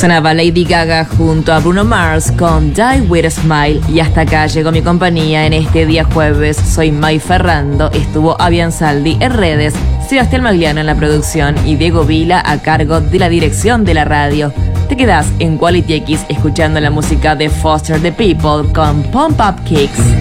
Sonaba Lady Gaga junto a Bruno Mars con Die With a Smile. Y hasta acá llegó mi compañía en este día jueves. Soy May Ferrando, estuvo Avian Saldi en redes, Sebastián Magliano en la producción y Diego Vila a cargo de la dirección de la radio. Te quedás en Quality X escuchando la música de Foster the People con Pump Up Kicks.